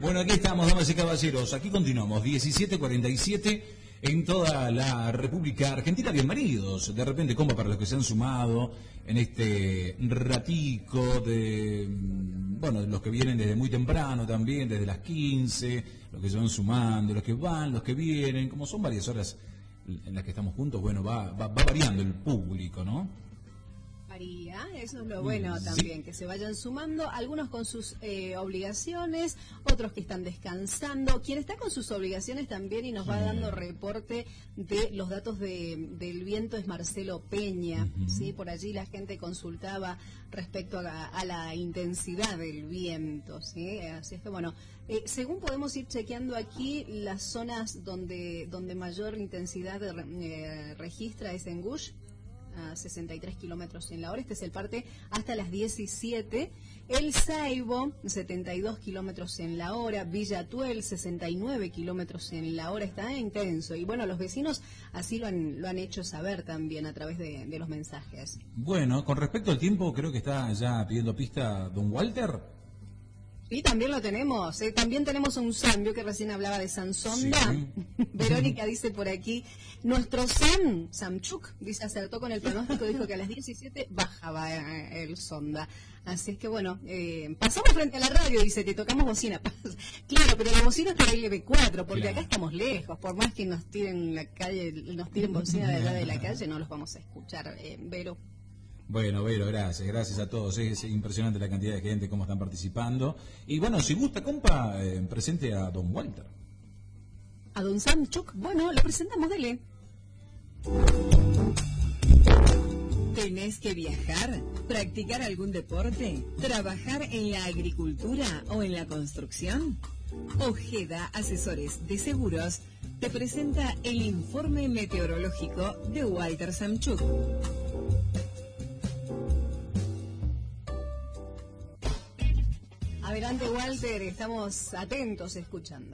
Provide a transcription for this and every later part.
Bueno, aquí estamos, damas y caballeros. Aquí continuamos, 17:47 en toda la República Argentina. Bienvenidos. De repente, como para los que se han sumado en este ratico de, bueno, los que vienen desde muy temprano también, desde las 15, los que se van sumando, los que van, los que vienen, como son varias horas en las que estamos juntos, bueno, va variando el público, ¿no? María, eso es lo bueno también, que se vayan sumando, algunos con sus obligaciones, otros que están descansando. Quien está con sus obligaciones también y nos va dando reporte de los datos del viento es Marcelo Peña, ¿sí? Por allí la gente consultaba respecto a la intensidad del viento, ¿sí? Así es que bueno, según podemos ir chequeando aquí, las zonas donde mayor intensidad registra es en Gush, a 63 kilómetros en la hora. Este es el parte hasta las 17. El Saibo, 72 kilómetros en la hora. Villa Tuel, 69 kilómetros en la hora. Está intenso. Y bueno, los vecinos así lo han hecho saber también a través de los mensajes. Bueno, con respecto al tiempo, creo que está ya pidiendo pista don Walter. Sí, también lo tenemos. También tenemos un Sam, yo que recién hablaba de Sansonda. Sí. Verónica dice por aquí, nuestro Samchuk, dice, acertó con el pronóstico, dijo que a las 17 bajaba el sonda. Así es que bueno, pasamos frente a la radio, dice, te tocamos bocina. Claro, pero la bocina es para el LB4, porque acá estamos lejos, por más que nos tiren la calle, nos tiren bocina de allá de la calle, no los vamos a escuchar, Vero. Bueno, Vero, gracias a todos. Es impresionante la cantidad de gente, cómo están participando. Y bueno, si gusta, compa, presente a don Walter. A don Samchuk, bueno, lo presentamos, dele. ¿Tenés que viajar? ¿Practicar algún deporte? ¿Trabajar en la agricultura o en la construcción? Ojeda Asesores de Seguros te presenta el informe meteorológico de Walter Samchuk. Adelante, Walter, estamos atentos escuchando.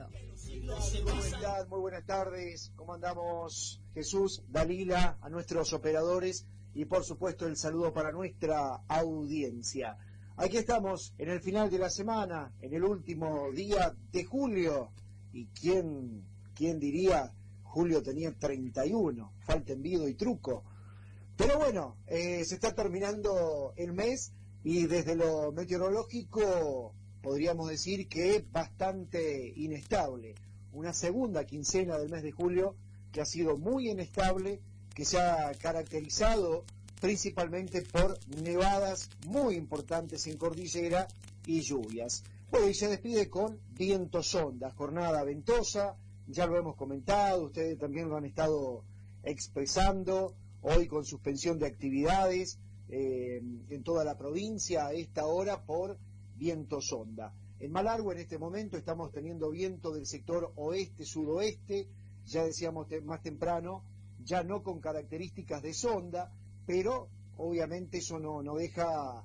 Muy buenas tardes, ¿cómo andamos? Jesús, Dalila, a nuestros operadores y por supuesto el saludo para nuestra audiencia. Aquí estamos en el final de la semana, en el último día de julio. ¿Y quién diría? Julio tenía 31, falta envido y truco. Pero bueno, se está terminando el mes y desde lo meteorológico podríamos decir que bastante inestable. Una segunda quincena del mes de julio que ha sido muy inestable, que se ha caracterizado principalmente por nevadas muy importantes en cordillera y lluvias. Bueno, y se despide con viento sonda, jornada ventosa, ya lo hemos comentado, ustedes también lo han estado expresando, hoy con suspensión de actividades en toda la provincia a esta hora por viento sonda. En Malargüe en este momento estamos teniendo viento del sector oeste-sudoeste, ya decíamos más temprano, ya no con características de sonda, pero obviamente eso no deja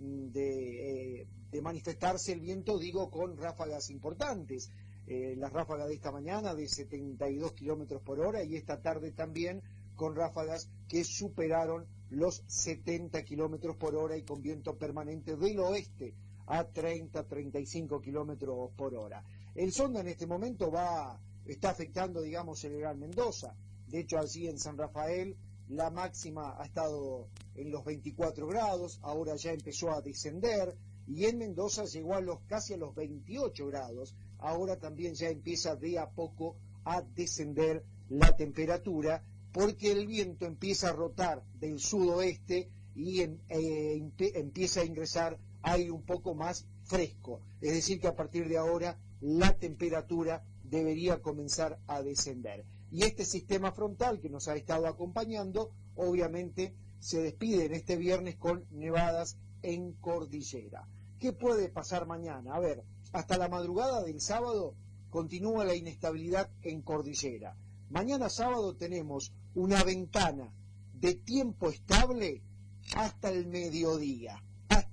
de manifestarse el viento, digo, con ráfagas importantes. Las ráfagas de esta mañana de 72 kilómetros por hora y esta tarde también con ráfagas que superaron los 70 kilómetros por hora y con viento permanente del oeste a 30-35 kilómetros por hora. El sonda en este momento está afectando, digamos, el Gran Mendoza. De hecho, allí en San Rafael la máxima ha estado en los 24 grados, ahora ya empezó a descender, y en Mendoza llegó casi a los 28 grados. Ahora también ya empieza de a poco a descender la temperatura, porque el viento empieza a rotar del sudoeste y empieza a ingresar aire un poco más fresco, es decir que a partir de ahora la temperatura debería comenzar a descender. Y este sistema frontal que nos ha estado acompañando, obviamente se despide en este viernes con nevadas en cordillera. ¿Qué puede pasar mañana? A ver, hasta la madrugada del sábado continúa la inestabilidad en cordillera. Mañana sábado tenemos una ventana de tiempo estable hasta el mediodía.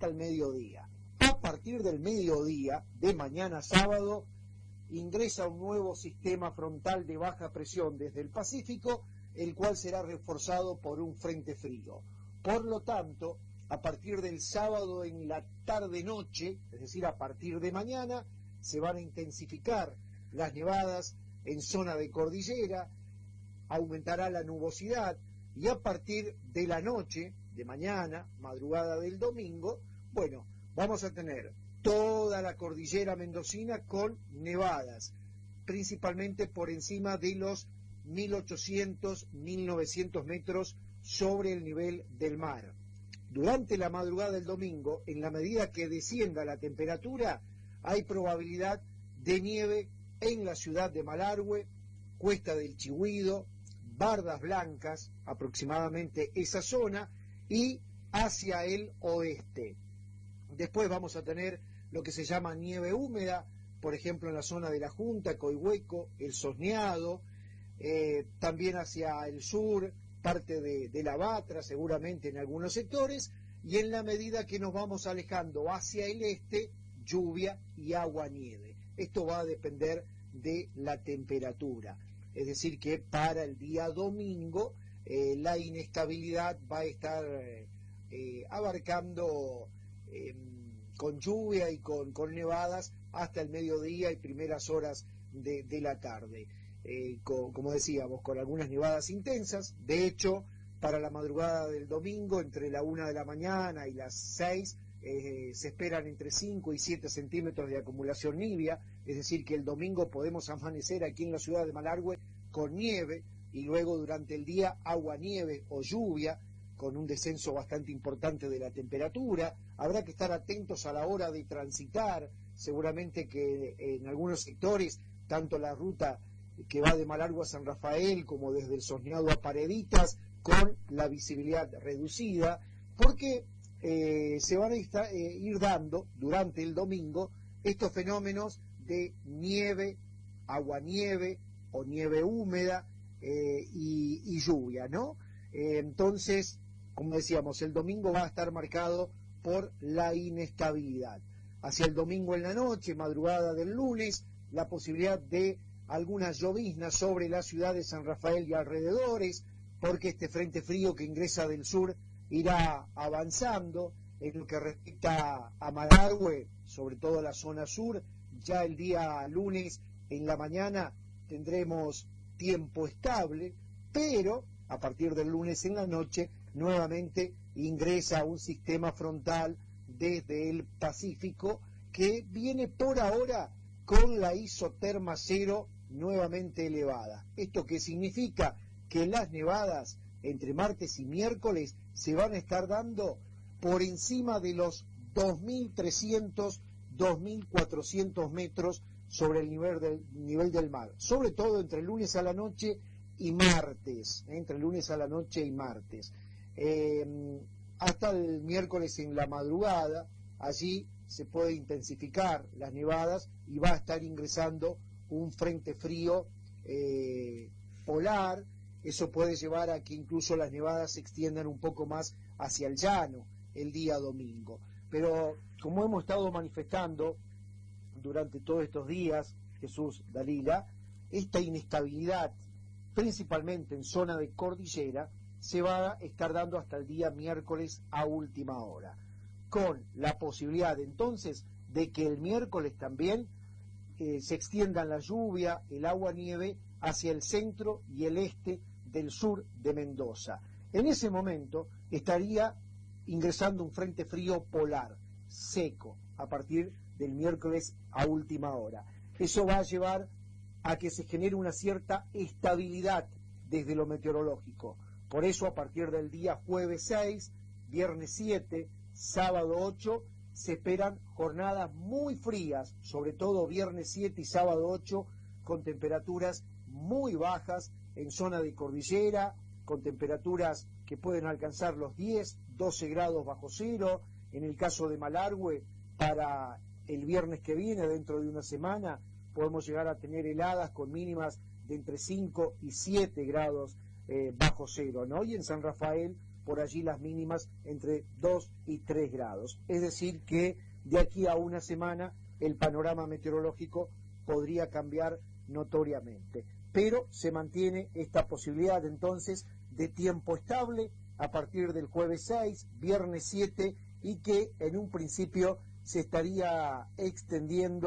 A partir del mediodía de mañana sábado ingresa un nuevo sistema frontal de baja presión desde el Pacífico, el cual será reforzado por un frente frío. Por lo tanto, a partir del sábado en la tarde-noche, es decir, a partir de mañana, se van a intensificar las nevadas en zona de cordillera, aumentará la nubosidad y a partir de la noche, de mañana, madrugada del domingo, bueno, vamos a tener toda la cordillera mendocina con nevadas, principalmente por encima de los 1800, 1900 metros sobre el nivel del mar. Durante la madrugada del domingo, en la medida que descienda la temperatura, hay probabilidad de nieve en la ciudad de Malargüe, Cuesta del Chihuido, Bardas Blancas, aproximadamente esa zona, y hacia el oeste. Después vamos a tener lo que se llama nieve húmeda, por ejemplo en la zona de La Junta, Coihueco, El Sosneado, también hacia el sur, parte de La Batra, seguramente en algunos sectores, y en la medida que nos vamos alejando hacia el este, lluvia y agua-nieve. Esto va a depender de la temperatura. Es decir, que para el día domingo la inestabilidad va a estar abarcando con lluvia y con nevadas hasta el mediodía y primeras horas de la tarde. Como decíamos, con algunas nevadas intensas. De hecho, para la madrugada del domingo, entre la 1 de la mañana y las 6, se esperan entre 5 y 7 centímetros de acumulación nibia, es decir que el domingo podemos amanecer aquí en la ciudad de Malargüe con nieve y luego durante el día agua-nieve o lluvia, con un descenso bastante importante de la temperatura. Habrá que estar atentos a la hora de transitar, seguramente que en algunos sectores, tanto la ruta que va de Malargüe a San Rafael como desde el Sosneado a Pareditas, con la visibilidad reducida, porque se van a ir dando durante el domingo estos fenómenos de nieve, agua-nieve o nieve húmeda y lluvia, ¿no? Entonces, como decíamos, el domingo va a estar marcado por la inestabilidad. Hacia el domingo en la noche, madrugada del lunes, la posibilidad de algunas lloviznas sobre la ciudad de San Rafael y alrededores, porque este frente frío que ingresa del sur irá avanzando. En lo que respecta a Malargüe, sobre todo la zona sur, ya el día lunes en la mañana tendremos tiempo estable, pero a partir del lunes en la noche nuevamente ingresa un sistema frontal desde el Pacífico que viene por ahora con la isoterma cero nuevamente elevada. ¿Esto qué significa? Que las nevadas entre martes y miércoles se van a estar dando por encima de los 2.300, 2.400 metros sobre el nivel del mar, sobre todo entre el lunes a la noche y martes, entre el lunes a la noche y martes. Hasta el miércoles en la madrugada, allí se puede intensificar las nevadas y va a estar ingresando un frente frío polar. Eso puede llevar a que incluso las nevadas se extiendan un poco más hacia el llano el día domingo. Pero como hemos estado manifestando durante todos estos días, Jesús, Dalila, esta inestabilidad, principalmente en zona de cordillera, se va a estar dando hasta el día miércoles a última hora, con la posibilidad entonces de que el miércoles también se extiendan la lluvia, el agua-nieve hacia el centro y el este del sur de Mendoza. En ese momento estaría ingresando un frente frío polar, seco, a partir del miércoles a última hora. Eso va a llevar a que se genere una cierta estabilidad desde lo meteorológico. Por eso a partir del día jueves 6, viernes 7, sábado 8, se esperan jornadas muy frías, sobre todo viernes 7 y sábado 8, con temperaturas muy bajas en zona de cordillera, con temperaturas que pueden alcanzar los 10, 12 grados bajo cero. En el caso de Malargüe, para el viernes que viene, dentro de una semana, podemos llegar a tener heladas con mínimas de entre 5 y 7 grados bajo cero, ¿no? Y en San Rafael, por allí las mínimas entre 2 y 3 grados. Es decir que de aquí a una semana el panorama meteorológico podría cambiar notoriamente. Pero se mantiene esta posibilidad entonces de tiempo estable a partir del jueves 6, viernes 7 y que en un principio se estaría extendiendo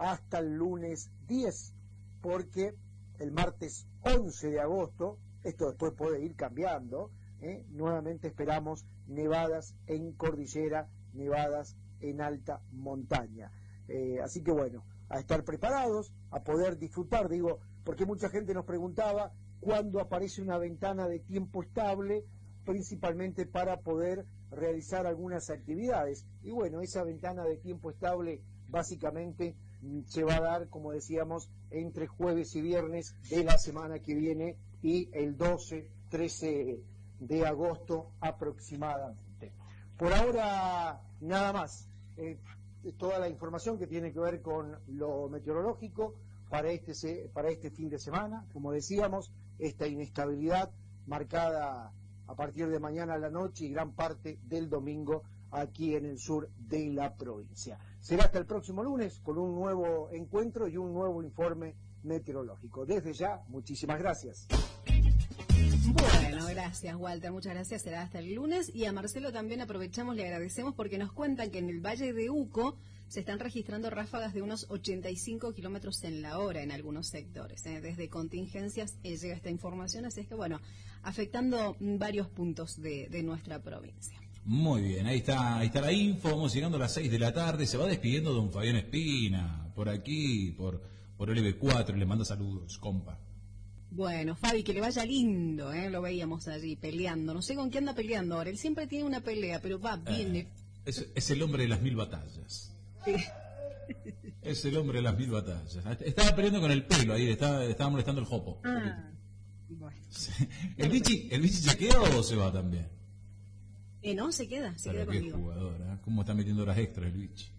hasta el lunes 10, porque el martes 11 de agosto, esto después puede ir cambiando, nuevamente esperamos nevadas en cordillera, nevadas en alta montaña. Así que bueno, a estar preparados, a poder disfrutar, digo, porque mucha gente nos preguntaba cuándo aparece una ventana de tiempo estable, principalmente para poder realizar algunas actividades. Y bueno, esa ventana de tiempo estable básicamente se va a dar, como decíamos, entre jueves y viernes de la semana que viene y el 12-13 de agosto aproximadamente. Por ahora, nada más. Toda la información que tiene que ver con lo meteorológico para este fin de semana, como decíamos, esta inestabilidad marcada a partir de mañana a la noche y gran parte del domingo aquí en el sur de la provincia. Será hasta el próximo lunes con un nuevo encuentro y un nuevo informe meteorológico. Desde ya, muchísimas gracias. Bueno, gracias Walter, muchas gracias, será hasta el lunes. Y a Marcelo también aprovechamos, le agradecemos porque nos cuentan que en el Valle de Uco se están registrando ráfagas de unos 85 kilómetros en la hora en algunos sectores. Desde contingencias llega esta información, así es que bueno, afectando varios puntos de nuestra provincia. Muy bien, ahí está la info, vamos llegando a las 6 de la tarde, se va despidiendo don Fabián Espina, por aquí, por LB4, le manda saludos, compa. Bueno, Fabi, que le vaya lindo, lo veíamos allí peleando, no sé con qué anda peleando ahora, él siempre tiene una pelea, pero va bien. Es el hombre de las 1000 batallas. Sí. Es el hombre de las 1000 batallas. Estaba peleando con el pelo ahí, le estaba molestando el jopo. Bueno. ¿El bichi se queda o se va también? No, se queda Pero qué conmigo. jugadora, ¿cómo está metiendo horas extras el bichi?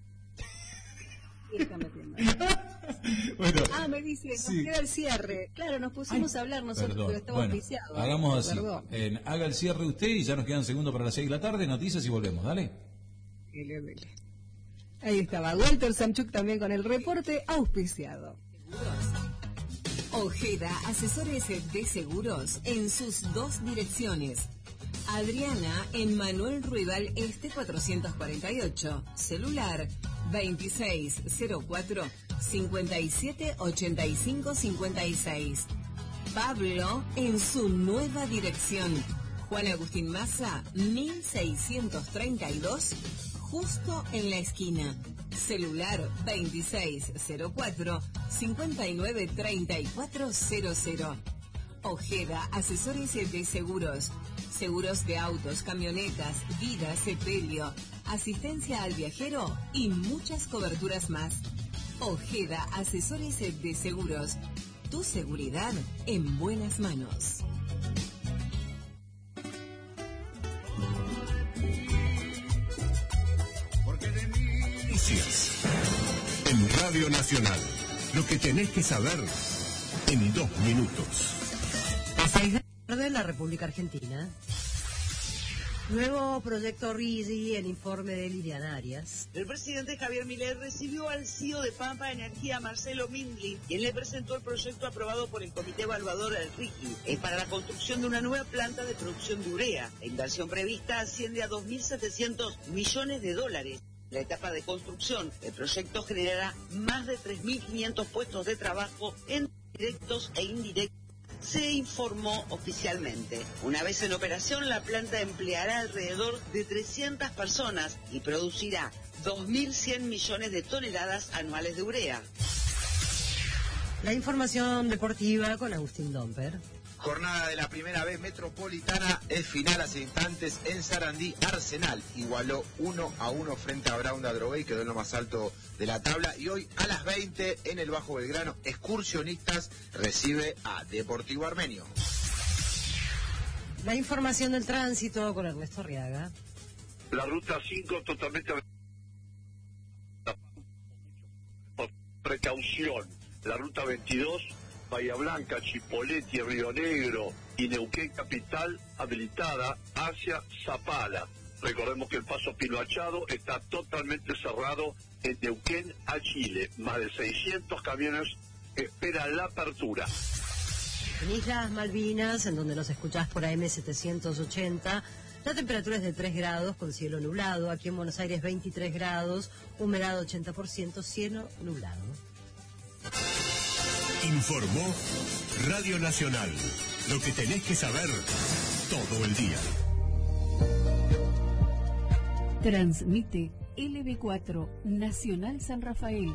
Está metiendo. Bueno, me dice, nos sí. queda el cierre. Claro, nos pusimos a hablar nosotros, Perdón. pero estaba Bueno, oficiado. hagamos así. Perdón. Haga el cierre usted y ya nos quedan segundos para las 6 de la tarde, noticias y volvemos, dale. Ahí estaba Walter Samchuk también con el reporte auspiciado. Ojeda, asesores de seguros en sus dos direcciones. Adriana en Manuel Ruibal Este 448, celular 2604-578556. Pablo en su nueva dirección, Juan Agustín Maza 1632, justo en la esquina, celular 2604-593400. Ojeda, asesores de seguros. Seguros de autos, camionetas, vida, sepelio, asistencia al viajero y muchas coberturas más. Ojeda, asesores de seguros. Tu seguridad en buenas manos. Noticias en Radio Nacional. Lo que tenés que saber en 2 minutos. De la República Argentina. Nuevo proyecto RIGI, el informe de Lilian Arias. El presidente Javier Milei recibió al CEO de Pampa Energía, Marcelo Mindli, quien le presentó el proyecto aprobado por el Comité Evaluador del RIGI. Es para la construcción de una nueva planta de producción de urea. La inversión prevista asciende a $2.700 millones. La etapa de construcción, el proyecto generará más de 3.500 puestos de trabajo en directos e indirectos. Se informó oficialmente. Una vez en operación, la planta empleará alrededor de 300 personas y producirá 2.100 millones de toneladas anuales de urea. La información deportiva con Agustín Domper. Jornada de la primera B metropolitana, es final hace instantes en Sarandí. Arsenal igualó 1-1 frente a Brown de Adrogué, quedó en lo más alto de la tabla. Y hoy a las 20 en el Bajo Belgrano, Excursionistas recibe a Deportivo Armenio. La información del tránsito con Ernesto Arriaga. La ruta 5 totalmente por precaución. La ruta 22... Bahía Blanca, Chipoleti, Río Negro y Neuquén Capital habilitada hacia Zapala. Recordemos que el paso Pino Achado está totalmente cerrado en Neuquén a Chile. Más de 600 camiones esperan la apertura. En Islas Malvinas, en donde nos escuchás por AM 780, La temperatura es de 3 grados con cielo nublado. Aquí en Buenos Aires 23 grados, humedad 80%, cielo nublado. Informó Radio Nacional. Lo que tenés que saber todo el día. Transmite LB4 Nacional San Rafael.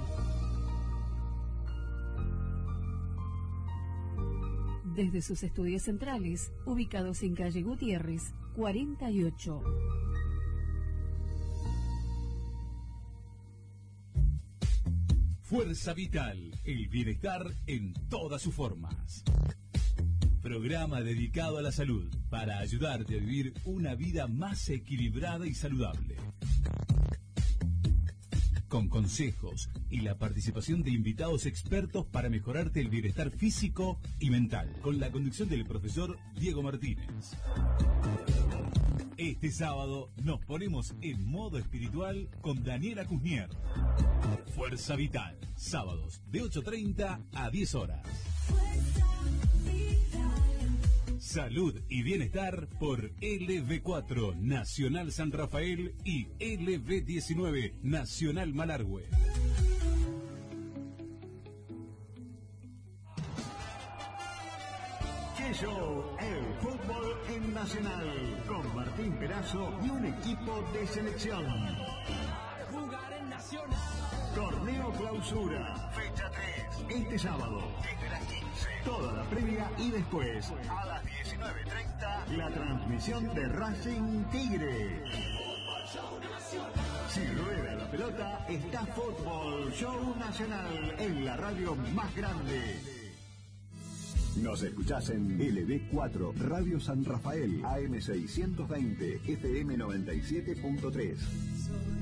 Desde sus estudios centrales, ubicados en calle Gutiérrez, 48. Fuerza Vital, el bienestar en todas sus formas. Programa dedicado a la salud para ayudarte a vivir una vida más equilibrada y saludable. Con consejos y la participación de invitados expertos para mejorarte el bienestar físico y mental. Con la conducción del profesor Diego Martínez. Este sábado nos ponemos en modo espiritual con Daniela Cusnier. Fuerza Vital, sábados de 8:30 a 10 horas. Salud y bienestar por LB4 Nacional San Rafael y LB19 Nacional Malargüe. ¡Qué show! El fútbol en Nacional, con Martín Perazo y un equipo de selección. Jugar en Nacional. Torneo Clausura, fecha 3, este sábado, desde las 15. Toda la previa y después, a las 19:30, la transmisión de Racing Tigre. Si rueda la pelota, está Fútbol Show Nacional en la radio más grande. Nos escuchás en LB4, Radio San Rafael, AM 620, FM 97.3.